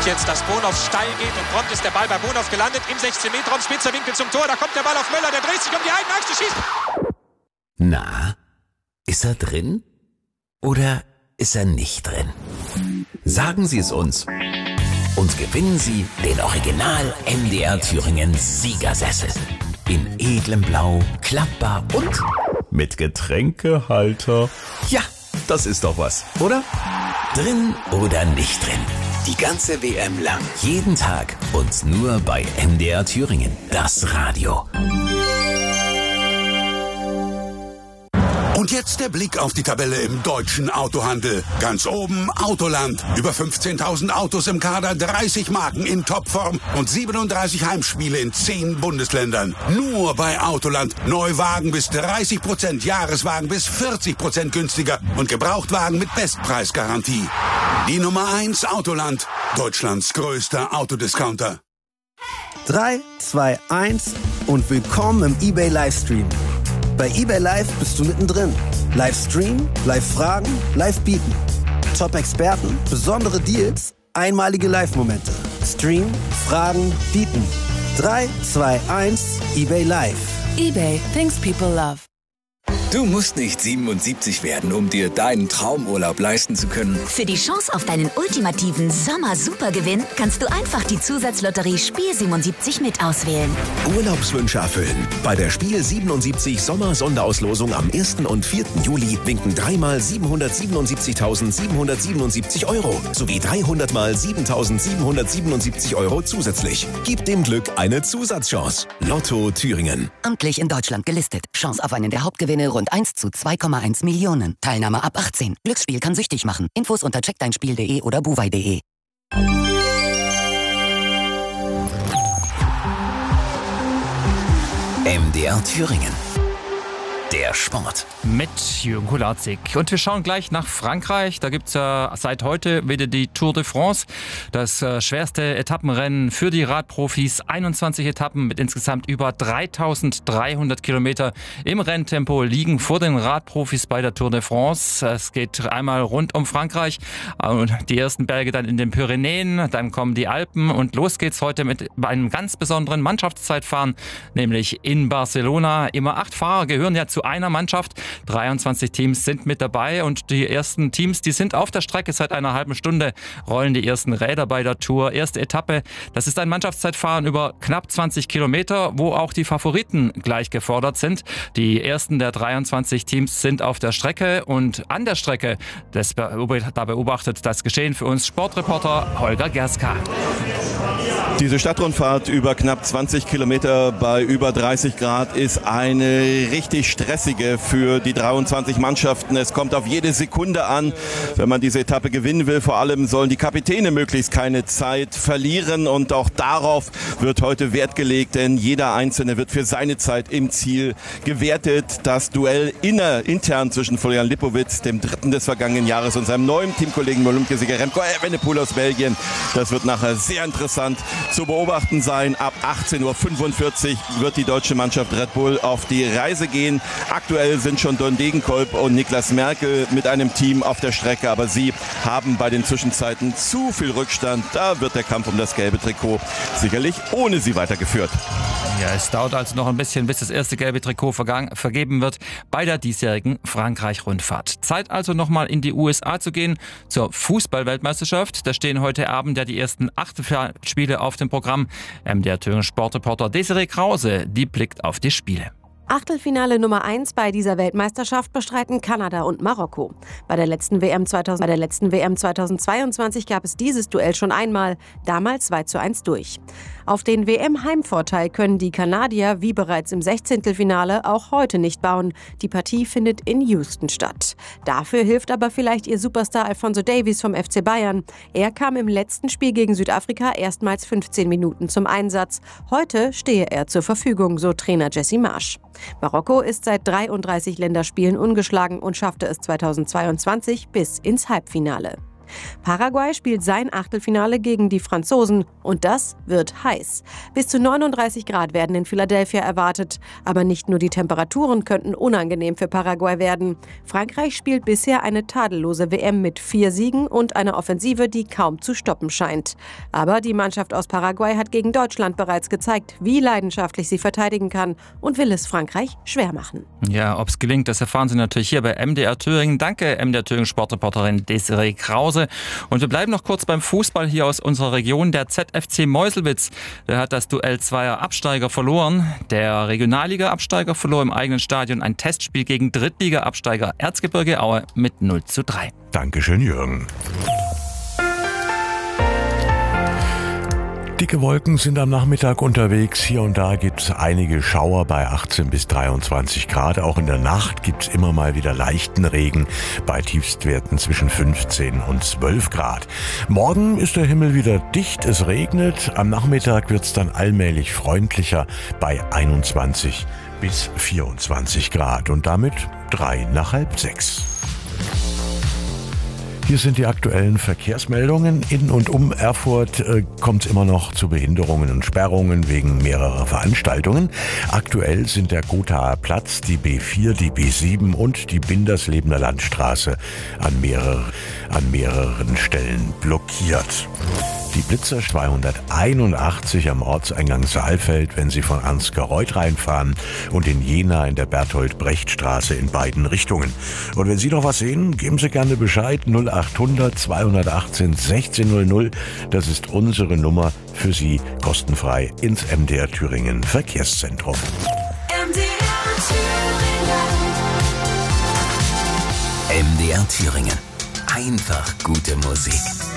Und jetzt, dass Bonhoff steil geht und prompt ist der Ball bei Bonhoff gelandet. Im 16-Meter-Raum, spitzer Winkel zum Tor. Da kommt der Ball auf Möller, der dreht sich um die eigene Achse, schießt. Na, ist er drin? Oder ist er nicht drin? Sagen Sie es uns. Und gewinnen Sie den Original MDR Thüringen Siegersessel. In edlem Blau, klappbar und mit Getränkehalter. Ja, das ist doch was, oder? Drin oder nicht drin? Die ganze WM lang. Jeden Tag und nur bei MDR Thüringen. Das Radio. Und jetzt der Blick auf die Tabelle im deutschen Autohandel. Ganz oben Autoland. Über 15.000 Autos im Kader, 30 Marken in Topform und 37 Heimspiele in 10 Bundesländern. Nur bei Autoland. Neuwagen bis 30%, Jahreswagen bis 40% günstiger und Gebrauchtwagen mit Bestpreisgarantie. Die Nummer 1 Autoland. Deutschlands größter Autodiscounter. 3, 2, 1 und willkommen im eBay Livestream. Bei eBay Live bist du mittendrin. Livestream, Live-Fragen, Live-Bieten. Top-Experten, besondere Deals, einmalige Live-Momente. Stream, Fragen, Bieten. 3, 2, 1, eBay Live. eBay, things people love. Du musst nicht 77 werden, um dir deinen Traumurlaub leisten zu können. Für die Chance auf deinen ultimativen Sommer-Supergewinn kannst du einfach die Zusatzlotterie Spiel 77 mit auswählen. Urlaubswünsche erfüllen. Bei der Spiel 77 Sommer-Sonderauslosung am 1. und 4. Juli winken 3 mal 777.777 € sowie 300 mal 7.777 € zusätzlich. Gib dem Glück eine Zusatzchance. Lotto Thüringen. Amtlich in Deutschland gelistet. Chance auf einen der Hauptgewinne rund 1 zu 2,1 Millionen. Teilnahme ab 18. Glücksspiel kann süchtig machen. Infos unter checkdeinspiel.de oder buwei.de. MDR Thüringen. Der Sport. Mit Jürgen Kularzig. Und wir schauen gleich nach Frankreich. Da gibt es ja seit heute wieder die Tour de France. Das schwerste Etappenrennen für die Radprofis. 21 Etappen mit insgesamt über 3.300 Kilometer im Renntempo liegen vor den Radprofis bei der Tour de France. Es geht einmal rund um Frankreich. Und die ersten Berge dann in den Pyrenäen. Dann kommen die Alpen. Und los geht's heute mit einem ganz besonderen Mannschaftszeitfahren. Nämlich in Barcelona. Immer 8 Fahrer gehören ja zu einer Mannschaft. 23 Teams sind mit dabei und die ersten Teams, die sind auf der Strecke. Seit einer halben Stunde rollen die ersten Räder bei der Tour. Erste Etappe, das ist ein Mannschaftszeitfahren über knapp 20 Kilometer, wo auch die Favoriten gleich gefordert sind. Die ersten der 23 Teams sind auf der Strecke und an der Strecke, da beobachtet das Geschehen für uns Sportreporter Holger Gerska. Diese Stadtrundfahrt über knapp 20 Kilometer bei über 30 Grad ist eine richtig stressige für die 23 Mannschaften. Es kommt auf jede Sekunde an, wenn man diese Etappe gewinnen will. Vor allem sollen die Kapitäne möglichst keine Zeit verlieren und auch darauf wird heute Wert gelegt, denn jeder Einzelne wird für seine Zeit im Ziel gewertet. Das Duell intern zwischen Florian Lipowitz, dem Dritten des vergangenen Jahres, und seinem neuen Teamkollegen Olympiasieger Remco Evenepoel aus Belgien, das wird nachher sehr interessant zu beobachten sein. Ab 18:45 Uhr wird die deutsche Mannschaft Red Bull auf die Reise gehen. Aktuell sind schon Don Degenkolb und Niklas Merkel mit einem Team auf der Strecke, aber sie haben bei den Zwischenzeiten zu viel Rückstand. Da wird der Kampf um das gelbe Trikot sicherlich ohne sie weitergeführt. Ja, es dauert also noch ein bisschen, bis das erste gelbe Trikot vergeben wird bei der diesjährigen Frankreich-Rundfahrt. Zeit also nochmal in die USA zu gehen zur Fußball-Weltmeisterschaft. Da stehen heute Abend ja die ersten Achtelfinalspiele auf dem Programm. Der Thüringer Sportreporter Desiree Krause, die blickt auf die Spiele. Achtelfinale Nummer 1 bei dieser Weltmeisterschaft bestreiten Kanada und Marokko. Bei der letzten WM 2022 gab es dieses Duell schon einmal, damals 2:1 durch. Auf den WM-Heimvorteil können die Kanadier, wie bereits im 16. Finale, auch heute nicht bauen. Die Partie findet in Houston statt. Dafür hilft aber vielleicht ihr Superstar Alphonso Davies vom FC Bayern. Er kam im letzten Spiel gegen Südafrika erstmals 15 Minuten zum Einsatz. Heute stehe er zur Verfügung, so Trainer Jesse Marsch. Marokko ist seit 33 Länderspielen ungeschlagen und schaffte es 2022 bis ins Halbfinale. Paraguay spielt sein Achtelfinale gegen die Franzosen und das wird heiß. Bis zu 39 Grad werden in Philadelphia erwartet. Aber nicht nur die Temperaturen könnten unangenehm für Paraguay werden. Frankreich spielt bisher eine tadellose WM mit 4 Siegen und einer Offensive, die kaum zu stoppen scheint. Aber die Mannschaft aus Paraguay hat gegen Deutschland bereits gezeigt, wie leidenschaftlich sie verteidigen kann und will es Frankreich schwer machen. Ja, ob es gelingt, das erfahren Sie natürlich hier bei MDR Thüringen. Danke, MDR Thüringen Sportreporterin Desiree Krause. Und wir bleiben noch kurz beim Fußball hier aus unserer Region. Der ZFC Meuselwitz, der hat das Duell zweier Absteiger verloren. Der Regionalliga-Absteiger verlor im eigenen Stadion ein Testspiel gegen Drittliga-Absteiger Erzgebirge Aue mit 0:3. Dankeschön, Jürgen. Dicke Wolken sind am Nachmittag unterwegs. Hier und da gibt es einige Schauer bei 18 bis 23 Grad. Auch in der Nacht gibt es immer mal wieder leichten Regen bei Tiefstwerten zwischen 15 und 12 Grad. Morgen ist der Himmel wieder dicht, es regnet. Am Nachmittag wird es dann allmählich freundlicher bei 21 bis 24 Grad. Und damit 5:03. Hier sind die aktuellen Verkehrsmeldungen. In und um Erfurt kommt es immer noch zu Behinderungen und Sperrungen wegen mehrerer Veranstaltungen. Aktuell sind der Gothaer Platz, die B4, die B7 und die Binderslebener Landstraße an mehreren Stellen blockiert. Die Blitzer 281 am Ortseingang Saalfeld, wenn Sie von Ansgarreuth reinfahren, und in Jena in der Berthold-Brecht-Straße in beiden Richtungen. Und wenn Sie noch was sehen, geben Sie gerne Bescheid. 0800 218 1600. Das ist unsere Nummer für Sie, kostenfrei ins MDR Thüringen Verkehrszentrum. MDR Thüringen. Einfach gute Musik.